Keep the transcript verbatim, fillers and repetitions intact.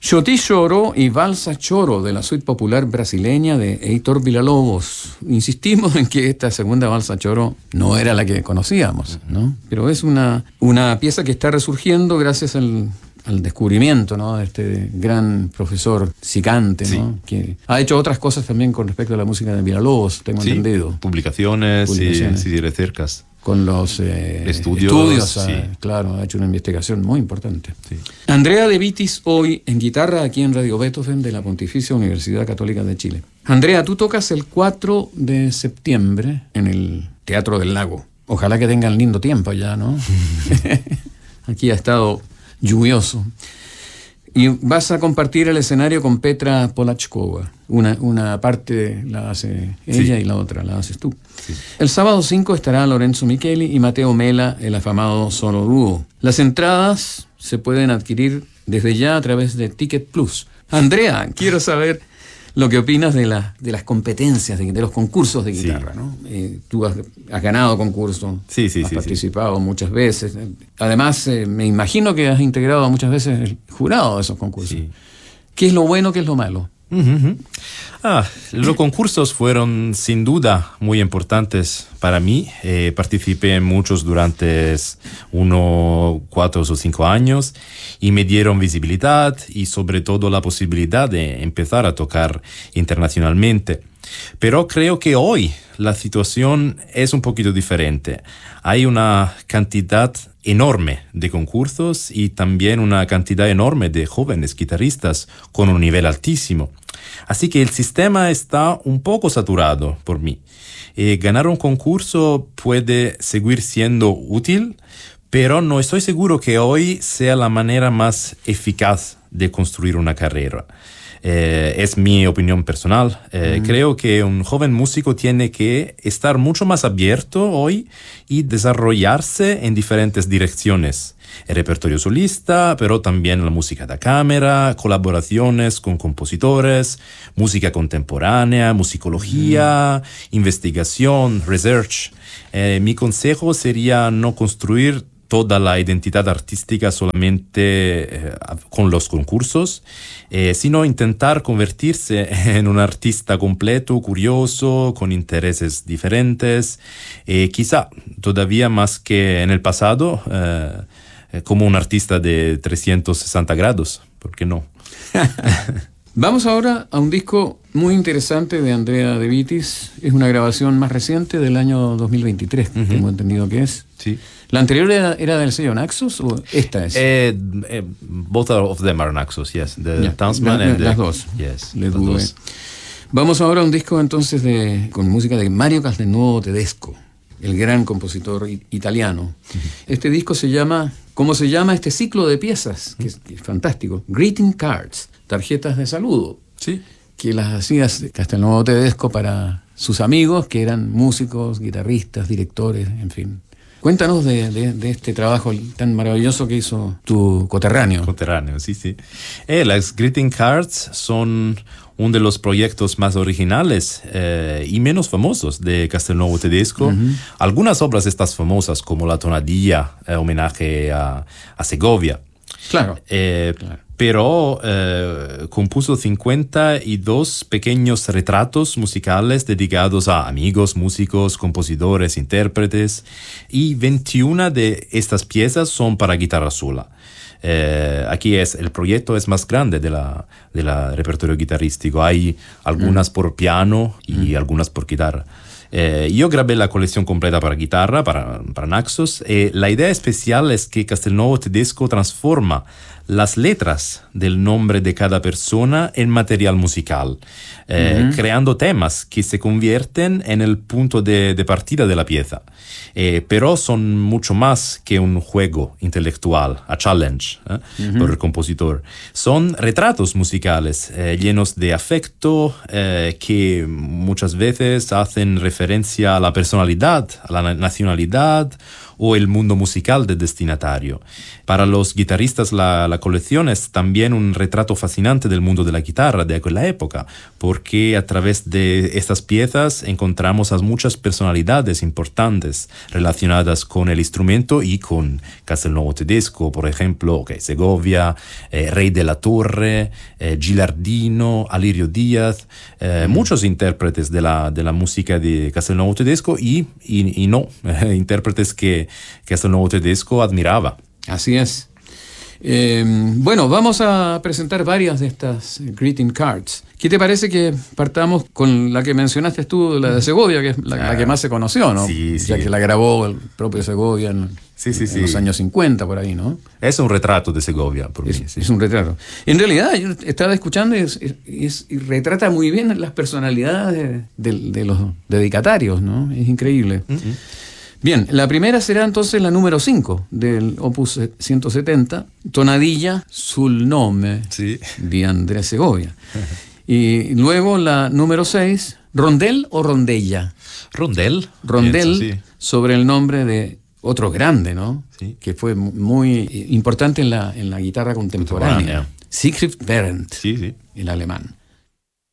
Xoti Choro y Valsa Choro, de la suite popular brasileña de Heitor Villa-Lobos. Insistimos en que esta segunda Valsa Choro no era la que conocíamos, ¿no? Pero es una, una pieza que está resurgiendo gracias al, al descubrimiento, ¿no?, de este gran profesor Sicante, ¿no? Sí. Que ha hecho otras cosas también con respecto a la música de Villa-Lobos, tengo sí, entendido. Publicaciones, publicaciones. y, y recercas. Con los eh, estudios, estudios sí. ha, claro, ha hecho una investigación muy importante. Sí. Andrea De Vitis hoy en guitarra aquí en Radio Beethoven de la Pontificia Universidad Católica de Chile. Andrea, tú tocas el cuatro de septiembre en el Teatro del Lago. Ojalá que tengan lindo tiempo ya, ¿no? Aquí ha estado lluvioso. Y vas a compartir el escenario con Petra Polachkova. Una, una parte la hace ella sí. y la otra la haces tú. Sí. El sábado cinco estará Lorenzo Micheli y Mateo Mela, el afamado solo dúo. Las entradas se pueden adquirir desde ya a través de Ticket Plus. Andrea, quiero saber lo que opinas de, la, de las competencias, de, de los concursos de guitarra, sí. ¿no? Eh, tú has, has ganado concursos, sí, sí, has sí, participado sí. muchas veces. Además, eh, me imagino que has integrado muchas veces el jurado de esos concursos. Sí. ¿Qué es lo bueno, qué es lo malo? Uh-huh. Ah, los concursos fueron sin duda muy importantes para mí. Eh, participé en muchos durante uno, cuatro o cinco años y me dieron visibilidad y sobre todo la posibilidad de empezar a tocar internacionalmente. Pero creo que hoy la situación es un poquito diferente. Hay una cantidad enorme de concursos y también una cantidad enorme de jóvenes guitarristas con un nivel altísimo. Así que el sistema está un poco saturado por mí. Eh, ganar un concurso puede seguir siendo útil, pero no estoy seguro que hoy sea la manera más eficaz de construir una carrera. Eh, es mi opinión personal. Eh, mm. Creo que un joven músico tiene que estar mucho más abierto hoy y desarrollarse en diferentes direcciones. El repertorio solista, pero también la música de cámara, colaboraciones con compositores, música contemporánea, musicología, mm. investigación, research. Eh, mi consejo sería no construir toda la identidad artística solamente eh, con los concursos, eh, sino intentar convertirse en un artista completo, curioso, con intereses diferentes, eh, quizá todavía más que en el pasado, eh, eh, como un artista de trescientos sesenta grados, ¿por qué no? Vamos ahora a un disco muy interesante de Andrea De Vitis. Es una grabación más reciente del año dos mil veintitrés, uh-huh. tengo entendido que es. Sí. ¿La anterior era, era del sello Naxos o esta es? Eh, eh, both of them are Naxos, yes. The yeah, Townsman la, and las the, dos. Yes, las dos. Vamos ahora a un disco entonces de, con música de Mario Castelnuovo Tedesco, el gran compositor italiano. Uh-huh. Este disco se llama, ¿cómo se llama este ciclo de piezas? Uh-huh. Que, es, que es fantástico. Greeting Cards, tarjetas de saludo. Sí. Que las hacía Castelnuovo Tedesco para sus amigos, que eran músicos, guitarristas, directores, en fin. Cuéntanos de, de, de este trabajo tan maravilloso que hizo tu coterráneo. Coterráneo, sí, sí. Eh, las Greeting Cards son uno de los proyectos más originales eh, y menos famosos de Castelnuovo Tedesco. Uh-huh. Algunas obras estas famosas, como la Tonadilla, eh, homenaje a, a Segovia. Claro. Eh, claro. Pero eh, compuso cincuenta y dos pequeños retratos musicales dedicados a amigos, músicos, compositores, intérpretes, y veintiuna de estas piezas son para guitarra sola. Eh, aquí es, el proyecto es más grande de la, de la repertorio guitarrístico. Hay algunas mm. por piano y mm. algunas por guitarra. Eh, yo grabé la colección completa para guitarra, para, para Naxos. Eh, la idea especial es que Castelnuovo Tedesco transforma las letras del nombre de cada persona en material musical, eh, uh-huh. creando temas que se convierten en el punto de, de partida de la pieza. Eh, pero son mucho más que un juego intelectual, a challenge ¿eh? uh-huh. por el compositor. Son retratos musicales eh, llenos de afecto eh, que muchas veces hacen referencia a la personalidad, a la nacionalidad o el mundo musical del destinatario. Para los guitarristas la, la colección es también un retrato fascinante del mundo de la guitarra de aquella época, porque a través de estas piezas encontramos a muchas personalidades importantes relacionadas con el instrumento y con Castelnuovo Tedesco, por ejemplo, okay, Segovia, eh, Rey de la Torre, eh, Gilardino, Alirio Díaz, eh, mm. muchos intérpretes de la, de la música de Castelnuovo Tedesco y, y, y no, eh, intérpretes que Castelnuovo Tedesco admiraba. Así es. Eh, bueno, vamos a presentar varias de estas greeting cards. ¿Qué te parece que partamos con la que mencionaste tú, la de Segovia, que es la, ah, la que más se conoció, ¿no? Sí, ya sí. que la grabó el propio Segovia en, sí, sí, en sí. los años cincuenta, por ahí, ¿no? Es un retrato de Segovia, por es, mí. Sí. Es un retrato. En realidad, yo estaba escuchando y, es, es, y retrata muy bien las personalidades de, de, de los dedicatarios, ¿no? Es increíble. Uh-huh. Bien, la primera será entonces la número cinco del Opus ciento setenta, Tonadilla sul nome sí. de Andrés Segovia. Y luego la número seis, Rondel o Rondella. Rondel. Rondel, pienso, sí. sobre el nombre de otro grande, ¿no? Sí. Que fue muy importante en la, en la guitarra contemporánea. contemporánea. Siegfried Berendt, sí, sí. el alemán.